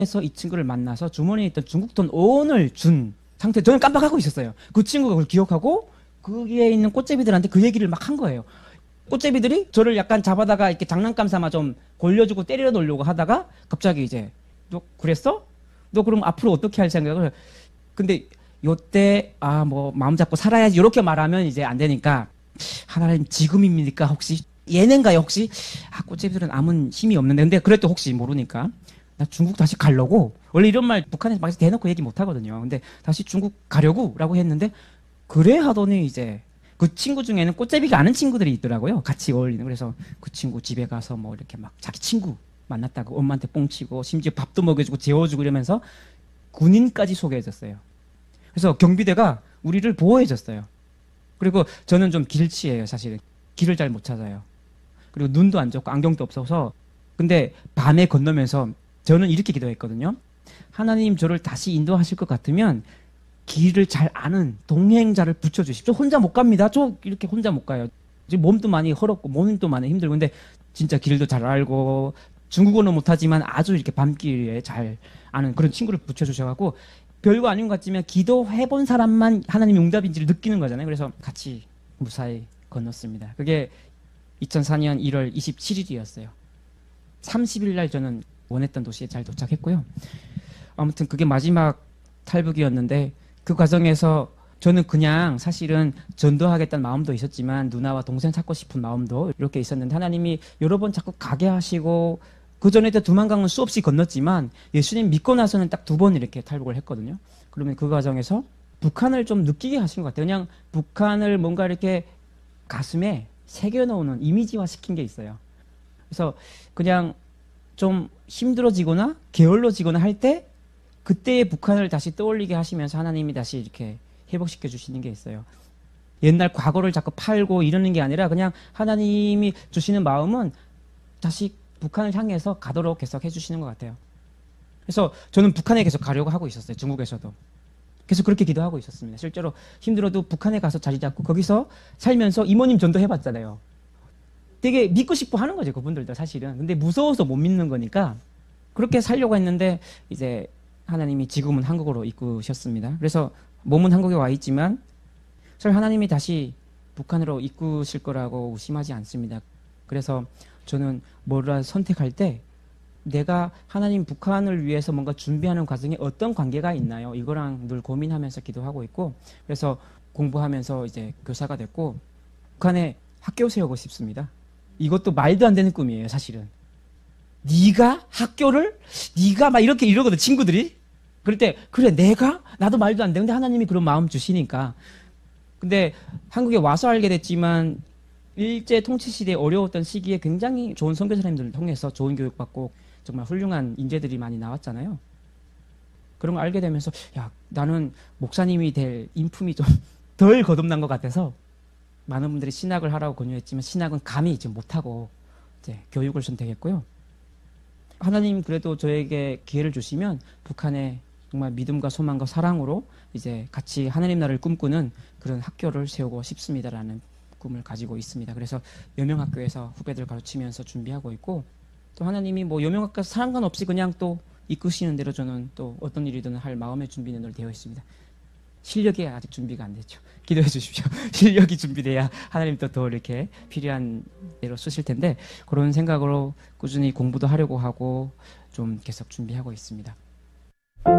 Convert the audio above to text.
이 친구를 만나서 주머니에 있던 중국 돈 5원을 준 상태. 저는 깜빡하고 있었어요. 그 친구가 그걸 기억하고 거기에 있는 꽃제비들한테 그 얘기를 막 한 거예요. 꽃제비들이 저를 약간 잡아다가 이렇게 장난감 삼아 좀 골려주고 때려 놓으려고 하다가 갑자기 이제 너 그랬어? 너 그럼 앞으로 어떻게 할 생각을? 근데 요때 뭐 마음 잡고 살아야지 이렇게 말하면 이제 안 되니까 하나님 지금입니까 혹시 예능가요 혹시? 꽃제비들은 아무 힘이 없는데 근데 그래도 혹시 모르니까 나 중국 다시 가려고. 원래 이런 말 북한에서 막 대놓고 얘기 못 하거든요. 근데 다시 중국 가려고라고 했는데 그래 하더니 이제 그 친구 중에는 꽃제비가 아는 친구들이 있더라고요. 같이 어울리는. 그래서 그 친구 집에 가서 뭐 이렇게 막 자기 친구 만났다고 엄마한테 뻥치고 심지어 밥도 먹여주고 재워주고 이러면서 군인까지 소개해줬어요. 그래서 경비대가 우리를 보호해줬어요. 그리고 저는 좀 길치예요, 사실은. 길을 잘 못 찾아요. 그리고 눈도 안 좋고 안경도 없어서. 근데 밤에 건너면서 저는 이렇게 기도했거든요. 하나님 저를 다시 인도하실 것 같으면 길을 잘 아는 동행자를 붙여주십시오. 혼자 못 갑니다. 저 이렇게 혼자 못 가요. 지금 몸도 많이 헐었고 몸도 많이 힘들고 근데 진짜 길도 잘 알고 중국어는 못하지만 아주 이렇게 밤길에 잘 아는 그런 친구를 붙여주셔가지고 별거 아닌 것 같지만 기도해본 사람만 하나님이 응답인지를 느끼는 거잖아요. 그래서 같이 무사히 건넜습니다. 그게 2004년 1월 27일이었어요. 30일 날 저는 원했던 도시에 잘 도착했고요. 아무튼 그게 마지막 탈북이었는데 그 과정에서 저는 그냥 사실은 전도하겠다는 마음도 있었지만 누나와 동생 찾고 싶은 마음도 이렇게 있었는데 하나님이 여러 번 자꾸 가게 하시고 그전에도 두만강은 수없이 건넜지만 예수님 믿고 나서는 딱 2번 이렇게 탈북을 했거든요. 그러면 그 과정에서 북한을 좀 느끼게 하신 것 같아요. 그냥 북한을 뭔가 이렇게 가슴에 새겨놓는 이미지화 시킨 게 있어요. 그래서 그냥 좀 힘들어지거나 게을러지거나 할 때 그때의 북한을 다시 떠올리게 하시면서 하나님이 다시 이렇게 회복시켜 주시는 게 있어요. 옛날 과거를 자꾸 팔고 이러는 게 아니라 그냥 하나님이 주시는 마음은 다시 북한을 향해서 가도록 계속 해주시는 것 같아요. 그래서 저는 북한에 계속 가려고 하고 있었어요. 중국에서도. 계속 그렇게 기도하고 있었습니다. 실제로 힘들어도 북한에 가서 자리 잡고 거기서 살면서 이모님 전도 해봤잖아요. 되게 믿고 싶어 하는 거죠. 그분들도 사실은. 근데 무서워서 못 믿는 거니까 그렇게 살려고 했는데 이제 하나님이 지금은 한국으로 이끄셨습니다. 그래서 몸은 한국에 와 있지만 사실 하나님이 다시 북한으로 이끄실 거라고 의심하지 않습니다. 그래서 저는 뭐를 선택할 때 내가 하나님 북한을 위해서 뭔가 준비하는 과정에 어떤 관계가 있나요? 이거랑 늘 고민하면서 기도하고 있고 그래서 공부하면서 이제 교사가 됐고 북한에 학교 세우고 싶습니다. 이것도 말도 안 되는 꿈이에요, 사실은. 네가 학교를 네가 막 이렇게 이러거든 친구들이. 그럴 때 그래 내가 나도 말도 안 되는데 하나님이 그런 마음 주시니까. 근데 한국에 와서 알게 됐지만 일제 통치 시대에 어려웠던 시기에 굉장히 좋은 선교사님들을 통해서 좋은 교육 받고 정말 훌륭한 인재들이 많이 나왔잖아요. 그런 걸 알게 되면서 야 나는 목사님이 될 인품이 좀 덜 거듭난 것 같아서 많은 분들이 신학을 하라고 권유했지만 신학은 감히 이제 못하고 이제 교육을 선택했고요. 하나님 그래도 저에게 기회를 주시면 북한에 정말 믿음과 소망과 사랑으로 이제 같이 하나님 나라를 꿈꾸는 그런 학교를 세우고 싶습니다라는 꿈을 가지고 있습니다. 그래서 여명학교에서 후배들 가르치면서 준비하고 있고 또 하나님이 뭐 여명학교 상관없이 그냥 또 이끄시는 대로 저는 또 어떤 일이든 할 마음의 준비는 늘 되어 있습니다. 실력이 아직 준비가 안 됐죠. 기도해 주십시오. 실력이 준비돼야 하나님 또 더 이렇게 필요한 대로 쓰실 텐데 그런 생각으로 꾸준히 공부도 하려고 하고 좀 계속 준비하고 있습니다.